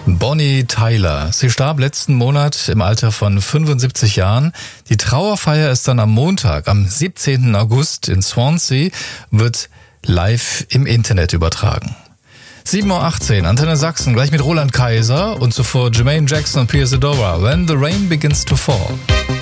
Bonnie Tyler. Sie starb letzten Monat im Alter von 75 Jahren. Die Trauerfeier ist dann am Montag, am 17. August in Swansea, wird live im Internet übertragen. 7.18 Uhr, Antenne Sachsen, gleich mit Roland Kaiser und zuvor Jermaine Jackson und Piers Adora, When the Rain Begins to Fall.